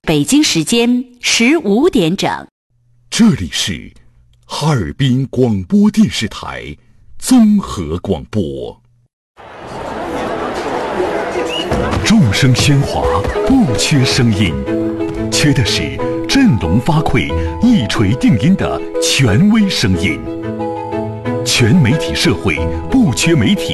北京时间15点整。 这里是哈尔滨广播电视台综合广播。众声喧哗，不缺声音，缺的是振聋发聩、一锤定音的权威声音。全媒体社会，不缺媒体。